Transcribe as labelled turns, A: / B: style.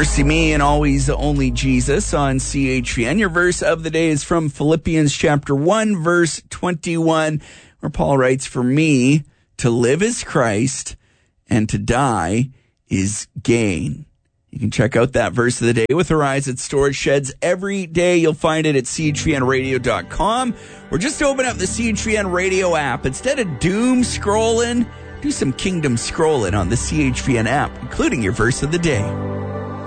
A: Mercy Me and Always Only Jesus on CHVN. Your verse of the day is from Philippians chapter 1, verse 21, where Paul writes, "For me, to live is Christ, and to die is gain." You can check out that verse of the day with Horizon Storage Sheds every day. You'll find it at chvnradio.com, or just open up the CHVN Radio app. Instead of doom scrolling, do some kingdom scrolling on the CHVN app, including your verse of the day.